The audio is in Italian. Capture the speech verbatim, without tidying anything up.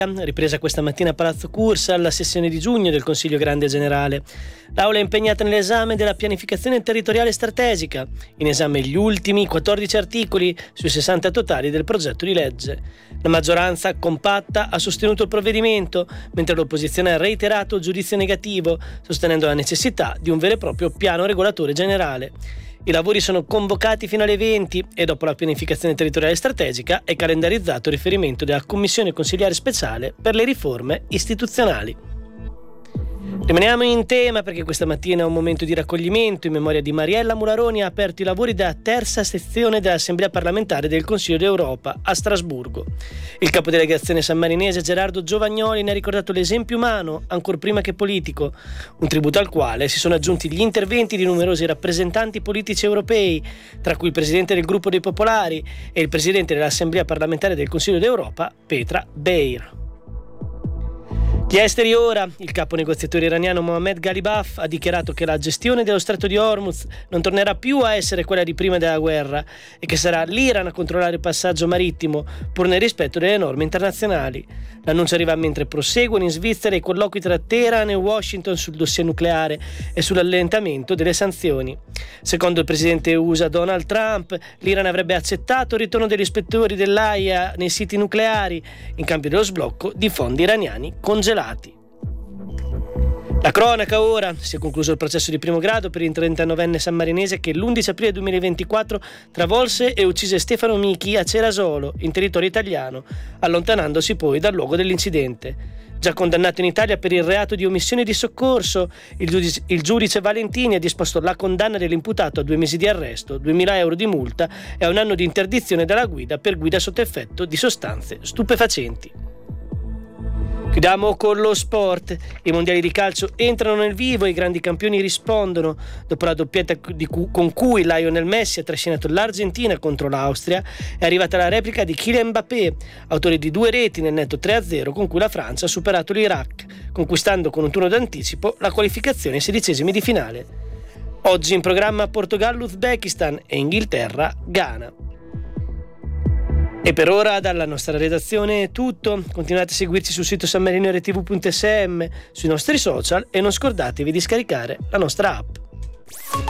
Ripresa questa mattina a Palazzo Cursa la sessione di giugno del Consiglio Grande Generale. L'Aula è impegnata nell'esame della pianificazione territoriale strategica, in esame gli ultimi quattordici articoli sui sessanta totali del progetto di legge. La maggioranza compatta ha sostenuto il provvedimento, mentre l'opposizione ha reiterato il giudizio negativo, sostenendo la necessità di un vero e proprio piano regolatore generale. I lavori sono convocati fino alle venti e dopo la pianificazione territoriale strategica è calendarizzato il riferimento della Commissione Consiliare Speciale per le riforme istituzionali. Rimaniamo in tema perché questa mattina è un momento di raccoglimento in memoria di Mariella Mularoni. Ha aperto i lavori della terza sezione dell'Assemblea parlamentare del Consiglio d'Europa a Strasburgo. Il capodelegazione sammarinese Gerardo Giovagnoli ne ha ricordato l'esempio umano ancor prima che politico, un tributo al quale si sono aggiunti gli interventi di numerosi rappresentanti politici europei, tra cui il presidente del gruppo dei Popolari e il presidente dell'Assemblea parlamentare del Consiglio d'Europa Petra Beir. Gli esteri ora, il capo negoziatore iraniano Mohammad Ghalibaf ha dichiarato che la gestione dello stretto di Hormuz non tornerà più a essere quella di prima della guerra e che sarà l'Iran a controllare il passaggio marittimo, pur nel rispetto delle norme internazionali. L'annuncio arriva mentre proseguono in Svizzera i colloqui tra Teheran e Washington sul dossier nucleare e sull'allentamento delle sanzioni. Secondo il presidente U S A Donald Trump, l'Iran avrebbe accettato il ritorno degli ispettori dell'A I A nei siti nucleari in cambio dello sblocco di fondi iraniani congelati. La cronaca ora, si è concluso il processo di primo grado per il trentanovenne sammarinese che l'undici aprile duemilaventiquattro travolse e uccise Stefano Michi a Cerasolo, in territorio italiano, allontanandosi poi dal luogo dell'incidente. Già condannato in Italia per il reato di omissione di soccorso, il giudice, il giudice Valentini ha disposto la condanna dell'imputato a due mesi di arresto, duemila euro di multa e a un anno di interdizione dalla guida per guida sotto effetto di sostanze stupefacenti. Chiudiamo con lo sport. I mondiali di calcio entrano nel vivo e i grandi campioni rispondono. Dopo la doppietta di cu- con cui Lionel Messi ha trascinato l'Argentina contro l'Austria, è arrivata la replica di Kylian Mbappé, autore di due reti nel netto tre a zero con cui la Francia ha superato l'Iraq, conquistando con un turno d'anticipo la qualificazione ai sedicesimi di finale. Oggi in programma Portogallo-Uzbekistan e Inghilterra-Ghana. E per ora dalla nostra redazione è tutto. Continuate a seguirci sul sito sammarino erre ti vu punto esse emme, sui nostri social e non scordatevi di scaricare la nostra app.